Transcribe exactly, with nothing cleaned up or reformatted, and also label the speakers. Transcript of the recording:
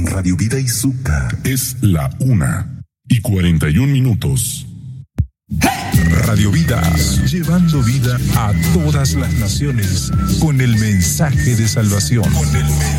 Speaker 1: Radio Vida y Zucca.
Speaker 2: Es la una y cuarenta y un minutos. Radio Vida, llevando vida a todas las naciones con el mensaje de salvación. Con el